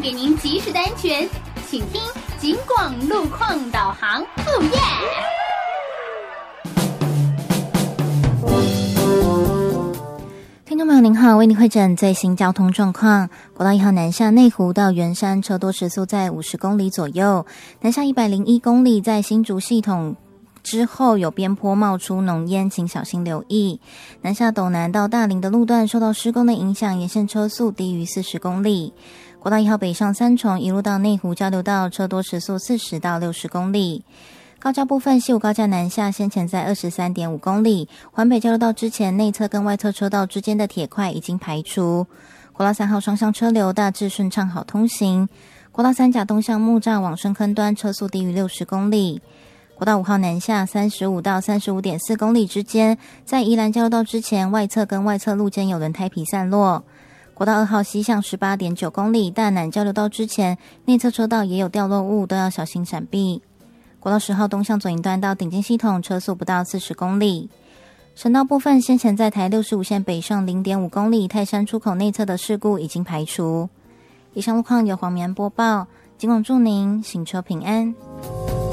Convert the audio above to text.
给您及时的安全，请听警广路况导航。哦耶！ 听众朋友您好，为您汇诊最新交通状况。国道1号南下内湖到圆山车多时速在50公里左右，南下101公里在新竹系统之后有边坡冒出浓烟，请小心留意。南下斗南到大林的路段受到施工的影响，沿线车速低于40公里。国道1号北上三重一路到内湖交流道车多时速40到60公里。高架部分，西武高架南下先前在 23.5 公里，环北交流道之前内侧跟外侧车道之间的铁块已经排除。国道3号双向车流大致顺畅好通行。国道3甲东向木栅往深坑端车速低于60公里。国道5号南下35到 35.4 公里之间，在宜兰交流道之前外侧跟外侧路间有轮胎皮散落。国道2号西向 18.9 公里，大南交流道之前内侧车道也有掉落物，都要小心闪避。国道10号东向左营段到顶尖系统车速不到40公里。省道部分，先前在台65线北上 0.5 公里泰山出口内侧的事故已经排除。以上路况由黄绵播报，警广祝您行车平安。